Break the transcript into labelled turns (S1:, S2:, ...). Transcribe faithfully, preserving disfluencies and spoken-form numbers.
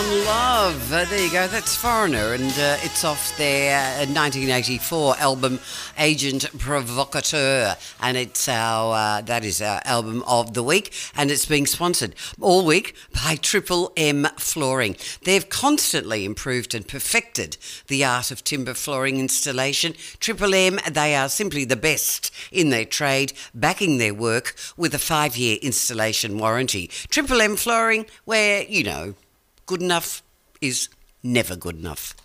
S1: on Love. Uh, there you go. That's Foreigner, and uh, it's off their uh, nineteen eighty-four album Agent Provocateur, and it's our uh, that is our album of the week, and it's being sponsored all week by Triple M Flooring. They've constantly improved and perfected the art of timber flooring installation. Triple M, they are simply the best in their trade, backing their work with a five-year installation warranty. Triple M Flooring, where, you know, good enough is never good enough.